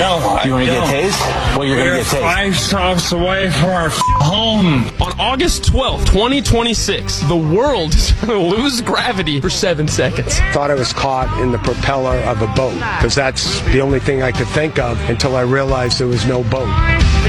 No, You want to get tased? Well, you're going to We're get tased. 5 stops away from our home. On August 12th, 2026, the world is going to lose gravity for 7 seconds. Thought I was caught in the propeller of a boat because that's the only thing I could think of until I realized there was no boat.